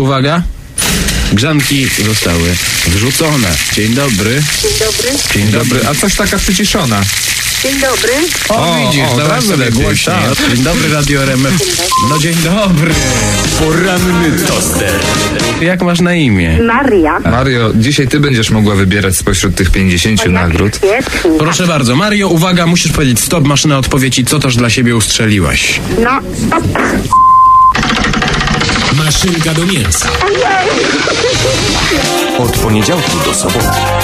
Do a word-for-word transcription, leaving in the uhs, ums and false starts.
uwaga. Grzanki zostały wrzucone. Dzień dobry. Dzień dobry. Dzień dobry. A coś taka przyciszona. Dzień dobry. O, o widzisz, od razu głośniej. Dzień dobry, Radio R M F. No dzień dobry. Poranny toster. Jak masz na imię? Maria. Mario, dzisiaj ty będziesz mogła wybierać spośród tych pięćdziesięciu nagród. Świetnie. Proszę bardzo, Mario, uwaga, musisz powiedzieć stop, maszyna odpowiedzi, co też dla siebie ustrzeliłaś. No, stop. Maszynka do mięsa. Od poniedziałku do soboty.